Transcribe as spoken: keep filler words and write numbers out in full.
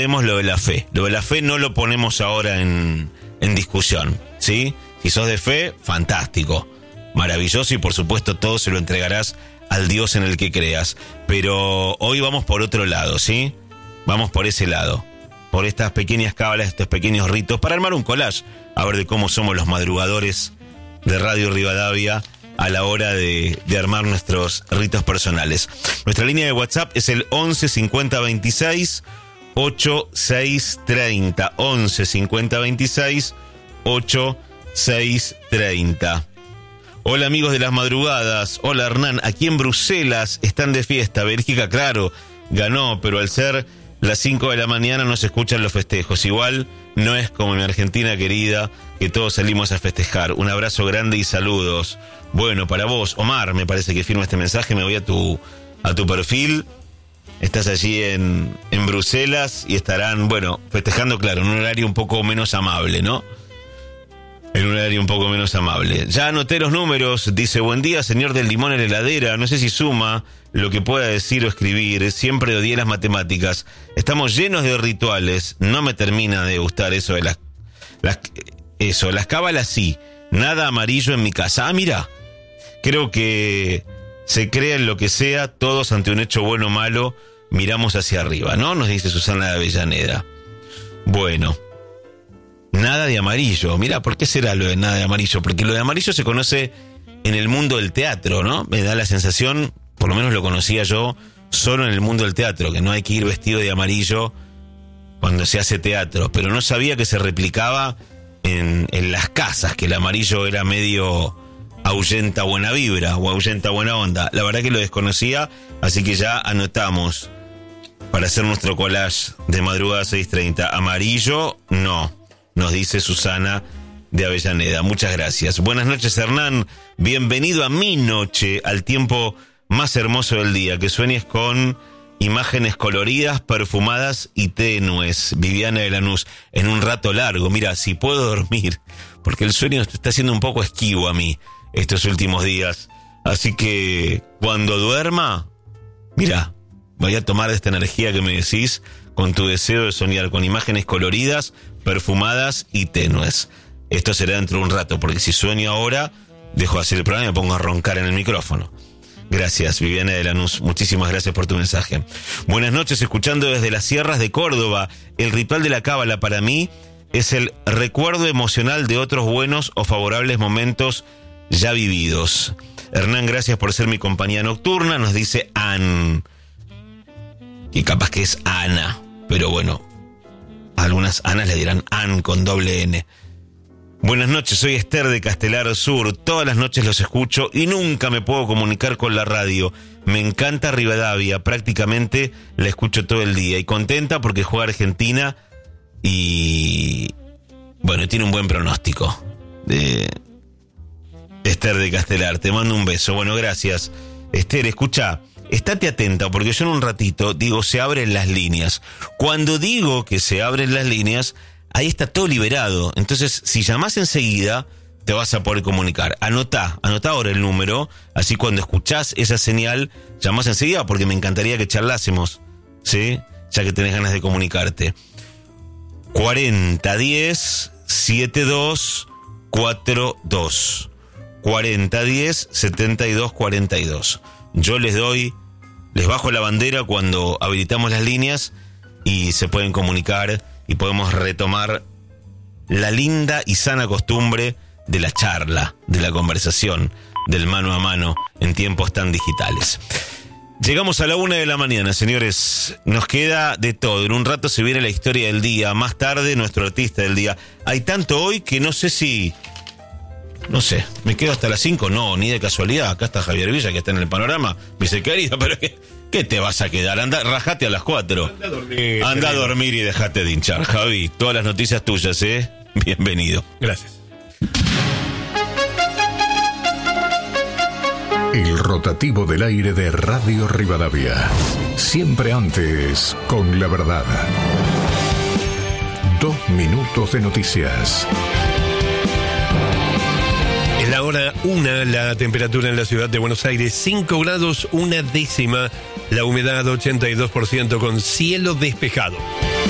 Tenemos lo de la fe. Lo de la fe no lo ponemos ahora en, en discusión, ¿sí? Si sos de fe, fantástico, maravilloso, y por supuesto todo se lo entregarás al Dios en el que creas. Pero hoy vamos por otro lado, ¿sí? Vamos por ese lado, por estas pequeñas cábalas, estos pequeños ritos, para armar un collage, a ver de cómo somos los madrugadores de Radio Rivadavia a la hora de, de armar nuestros ritos personales. Nuestra línea de WhatsApp es el once cincuenta veintiséis ochenta y seis treinta, once cincuenta veintiséis ochenta y seis treinta. Hola amigos de las madrugadas, hola Hernán, aquí en Bruselas están de fiesta, Bélgica claro, ganó, pero al ser las cinco de la mañana no se escuchan los festejos, igual no es como mi Argentina querida, que todos salimos a festejar. Un abrazo grande y saludos. Bueno, para vos, Omar, me parece que firma este mensaje, me voy a tu, a tu perfil. Estás allí en, en Bruselas y estarán, bueno, festejando, claro, en un horario un poco menos amable, ¿no? En un horario un poco menos amable. Ya anoté los números, dice, buen día, señor del limón en la heladera, no sé si suma lo que pueda decir o escribir, siempre odié las matemáticas. Estamos llenos de rituales, no me termina de gustar eso de las... las eso, las cábalas sí, nada amarillo en mi casa. Ah, mira, creo que se crea en lo que sea, todos ante un hecho bueno o malo, miramos hacia arriba, ¿no? Nos dice Susana de Avellaneda. Bueno, nada de amarillo. Mira, ¿por qué será lo de nada de amarillo? Porque lo de amarillo se conoce en el mundo del teatro, ¿no? Me da la sensación, por lo menos lo conocía yo, solo en el mundo del teatro, que no hay que ir vestido de amarillo cuando se hace teatro. Pero no sabía que se replicaba en, en las casas, que el amarillo era medio ahuyenta buena vibra o ahuyenta buena onda. La verdad que lo desconocía, así que ya anotamos para hacer nuestro collage de madrugada seis treinta. Amarillo, no, nos dice Susana de Avellaneda. Muchas gracias. Buenas noches, Hernán. Bienvenido a mi noche, al tiempo más hermoso del día. Que sueñes con imágenes coloridas, perfumadas y tenues. Viviana de Lanús. En un rato largo. Mira, si puedo dormir, porque el sueño está siendo un poco esquivo a mí estos últimos días. Así que cuando duerma, mira, voy a tomar esta energía que me decís con tu deseo de soñar con imágenes coloridas, perfumadas y tenues. Esto será dentro de un rato, porque si sueño ahora, dejo de hacer el programa y me pongo a roncar en el micrófono. Gracias, Viviana de Lanús. Muchísimas gracias por tu mensaje. Buenas noches, escuchando desde las sierras de Córdoba. El ritual de la cábala para mí es el recuerdo emocional de otros buenos o favorables momentos ya vividos. Hernán, gracias por ser mi compañía nocturna, nos dice Ann. Y capaz que es Ana, pero bueno, algunas Anas le dirán Ann con doble N. Buenas noches, soy Esther de Castelar Sur. Todas las noches los escucho y nunca me puedo comunicar con la radio. Me encanta Rivadavia, prácticamente la escucho todo el día. Y contenta porque juega Argentina y... bueno, tiene un buen pronóstico. De... Esther de Castelar, te mando un beso. Bueno, gracias. Esther, escucha, estate atenta porque yo en un ratito digo se abren las líneas. Cuando digo que se abren las líneas, ahí está todo liberado. Entonces, si llamás enseguida, te vas a poder comunicar. Anotá, anotá ahora el número, así cuando escuchás esa señal, llamás enseguida, porque me encantaría que charlásemos, ¿sí? Ya que tenés ganas de comunicarte. cuarenta diez setenta y dos cuarenta y dos. cuarenta diez setenta y dos cuarenta y dos. Yo les doy, les bajo la bandera cuando habilitamos las líneas y se pueden comunicar y podemos retomar la linda y sana costumbre de la charla, de la conversación, del mano a mano en tiempos tan digitales. Llegamos a la una de la mañana, señores. Nos queda de todo. En un rato se viene la historia del día. Más tarde, nuestro artista del día. Hay tanto hoy que no sé si... No sé, ¿me quedo hasta las cinco? No, ni de casualidad. Acá está Javier Villa, que está en el panorama. Me dice, querida, pero ¿qué, qué te vas a quedar? Anda, rajate a las cuatro. Anda a dormir. Anda a dormir y dejate de hinchar, Javi. Todas las noticias tuyas, ¿eh? Bienvenido. Gracias. El rotativo del aire de Radio Rivadavia. Siempre antes, con la verdad. Dos minutos de noticias. Es la hora una, la temperatura en la ciudad de Buenos Aires, cinco grados, una décima, la humedad ochenta y dos por ciento con cielo despejado.